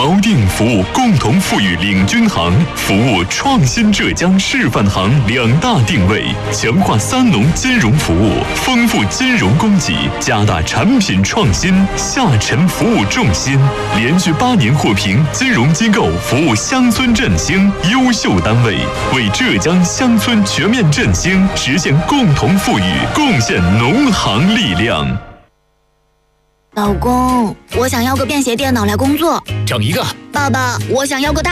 锚定服务共同富裕领军行，服务创新浙江示范行2大定位，强化3农金融服务，丰富金融供给，加大产品创新，下沉服务重心，连续8年获评金融机构服务乡村振兴优秀单位，为浙江乡村全面振兴实现共同富裕贡献农行力量。 老公，我想要个便携电脑来工作。 整一个。 爸爸，我想要个大